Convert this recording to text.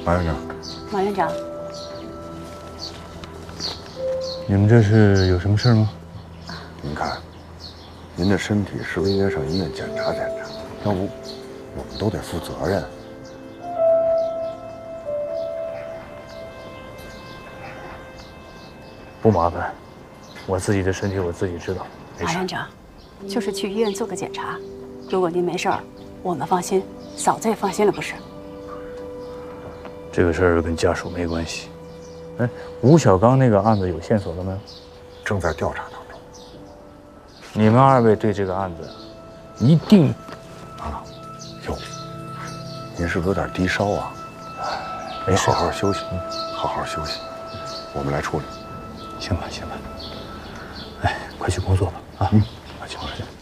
马院长， 马院长， 你们这是有什么事吗？您看，您的身体是不是应该上医院检查检查？要不，我们都得负责任。 不麻烦，我自己的身体我自己知道。 马院长，就是去医院做个检查，如果您没事儿，我们放心，嫂子也放心了，不是？ 这个事儿跟家属没关系。哎，吴小刚那个案子有线索了没有？ 正在调查当中。 你们二位对这个案子一定啊，哟，您是不是有点低烧啊？ 没事， 好好休息，好好休息，我们来处理。 行吧，行吧。哎，快去工作吧啊！快去工作去。